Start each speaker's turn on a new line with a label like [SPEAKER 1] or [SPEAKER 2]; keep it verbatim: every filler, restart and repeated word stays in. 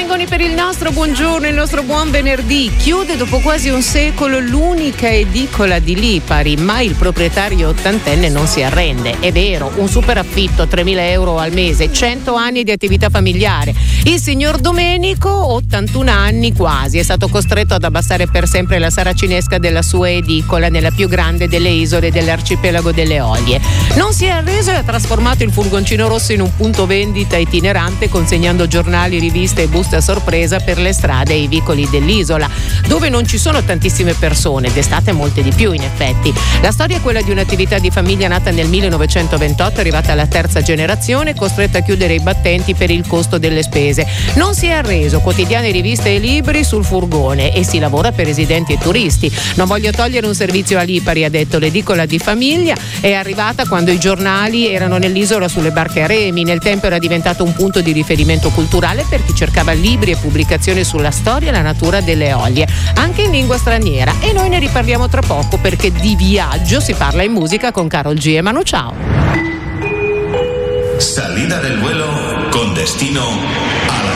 [SPEAKER 1] Mengoni per il nostro buongiorno, il nostro buon venerdì. Chiude dopo quasi un secolo l'unica edicola di Lipari, ma il proprietario ottantenne non si arrende. È vero, un super affitto, tremila euro al mese, cento anni di attività familiare. Il signor Domenico, ottantuno anni quasi, è stato costretto ad abbassare per sempre la saracinesca della sua edicola nella più grande delle isole dell'arcipelago delle Eolie. Non si è arreso e ha trasformato il furgoncino rosso in un punto vendita itinerante, consegnando giornali, riviste e buste a sorpresa per le strade e i vicoli dell'isola, dove non ci sono tantissime persone, d'estate molte di più in effetti. La storia è quella di un'attività di famiglia nata nel millenovecentoventotto, arrivata alla terza generazione, costretta a chiudere i battenti per il costo delle spese. Non si è arreso, quotidiani, riviste e libri sul furgone, e si lavora per residenti e turisti. Non voglio togliere un servizio a Lipari, ha detto. L'edicola di famiglia è arrivata quando i giornali erano nell'isola sulle barche a remi. Nel tempo era diventato un punto di riferimento culturale per chi cercava libri e pubblicazioni sulla storia e la natura delle Eolie, anche in lingua straniera, e noi ne riparliamo tra poco, perché di viaggio si parla in musica con Karol G e Manu Chao.
[SPEAKER 2] Salida del vuelo con destino a la